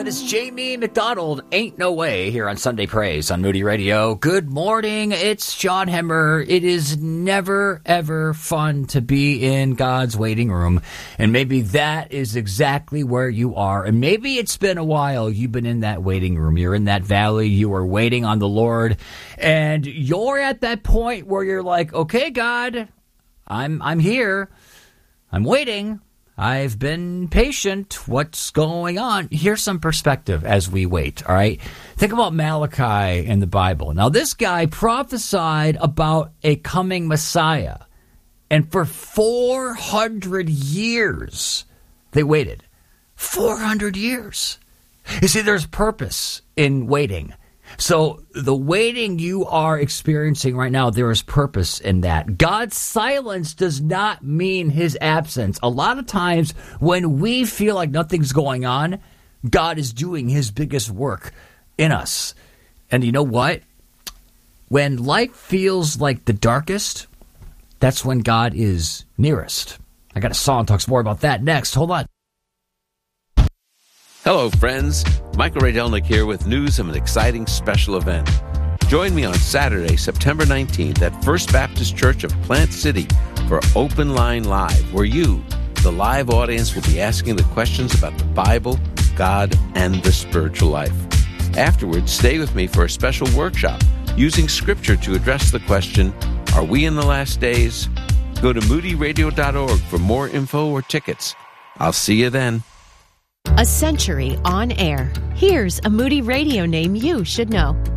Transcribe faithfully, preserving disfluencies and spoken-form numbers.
That is Jamie McDonald, Ain't No Way, here on Sunday Praise on Moody Radio. Good morning, it's John Hemmer. It is never, ever fun to be in God's waiting room. And maybe that is exactly where you are. And maybe it's been a while you've been in that waiting room. You're in that valley, you are waiting on the Lord. And you're at that point where you're like, okay, God, I'm I'm here. I'm waiting. I've been patient. What's going on? Here's some perspective as we wait, all right? Think about Malachi in the Bible. Now, this guy prophesied about a coming Messiah, and for four hundred years, they waited. four hundred years. You see, there's purpose in waiting. So the waiting you are experiencing right now, there is purpose in that. God's silence does not mean his absence. A lot of times when we feel like nothing's going on, God is doing his biggest work in us. And you know what? When life feels like the darkest, that's when God is nearest. I got a song that talks more about that next. Hold on. Hello, friends. Michael Ray Delnick here with news of an exciting special event. Join me on Saturday, September nineteenth at First Baptist Church of Plant City for Open Line Live, where you, the live audience, will be asking the questions about the Bible, God, and the spiritual life. Afterwards, stay with me for a special workshop using Scripture to address the question, are we in the last days? Go to moody radio dot org for more info or tickets. I'll see you then. A century on air. Here's a Moody Radio name you should know.